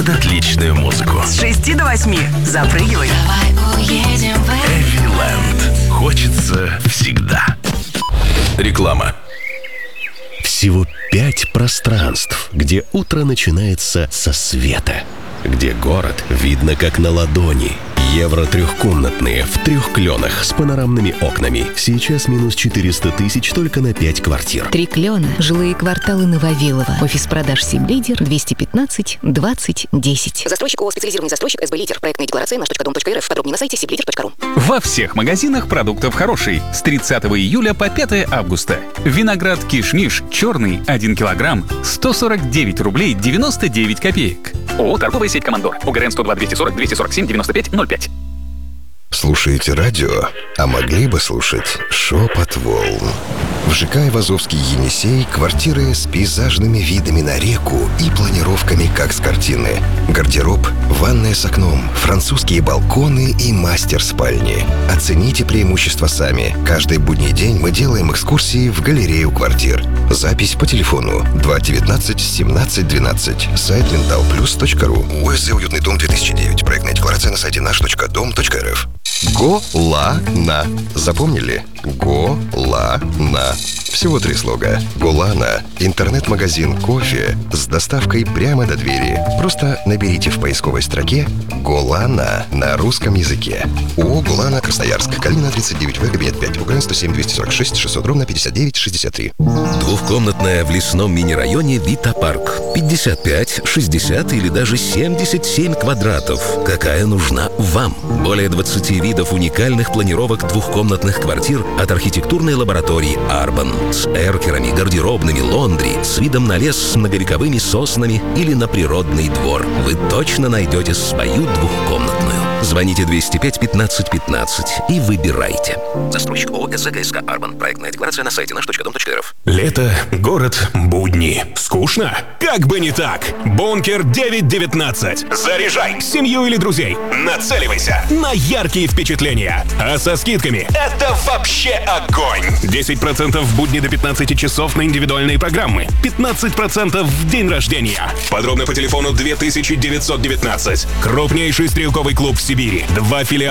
Отличную музыку. С 6 до 8. Запрыгивай. Давай уедем в Эвиленд. Хочется всегда. Реклама. Всего 5 пространств, где утро начинается со света, где город видно как на ладони. Евро трехкомнатные в 3 кленах с панорамными окнами. Сейчас минус 400 тысяч только на 5 квартир. 3 клена. Жилые кварталы Нововилово. Офис продаж «Сиблидер», 215 20 10. Застройщик ООО «Специализированный застройщик» СБ «Лидер». Проектная декларация наш.дом.рф. Подробнее на сайте сиблидер.ру. Во всех магазинах продуктов хороший. С 30 июля по 5 августа. Виноград Кишмиш черный 1 килограмм 149 рублей 99 копеек. ООО «Торговая сеть Командор». УГРН 102 240 247 95 05. Слушаете радио, а могли бы слушать «Шепот волн». В ЖК «Айвазовский Енисей» квартиры с пейзажными видами на реку и планировками, как с картины. Гардероб, ванная с окном, французские балконы и мастер-спальни. Оцените преимущества сами. Каждый будний день мы делаем экскурсии в галерею квартир. Запись по телефону 219 17 12. Сайт mentalplus.ru. УСЗ «Уютный дом» 2009. Проектная декларация на сайте наш.дом.рф. Голана. Запомнили? Голана. Всего 3 слога. Голана. Интернет-магазин кофе с доставкой прямо до двери. Просто наберите в поисковой строке «Голана» на русском языке. ООО «Голана», Красноярск. Калинина, 39В, кабинет 5. УГРН 107 246 600 ровно 59 63. Двухкомнатная в лесном мини-районе Вита-парк. 55, 60 или даже 77 квадратов. Какая нужна вам? Более 20 видов уникальных планировок двухкомнатных квартир от архитектурной лаборатории «Арбан». С эркерами, гардеробными, лондри, с видом на лес с многовековыми соснами или на природный двор. Вы точно найдете свою двухкомнатную. Звоните 205 15 15 и выбирайте. Застройщик ООО «СЗКСК Арбан». Проектная декларация на сайте наш.дом.рф. Лето, город, будни. Скучно? Как бы не так. Бункер 919. Заряжай семью или друзей. Нацеливайся на яркие впечатления. А со скидками это вообще огонь. 10% в будни до 15 часов на индивидуальные программы. 15% в день рождения. Подробно по телефону 2919. Крупнейший стрелковый клуб в Сибири. 2 филиала.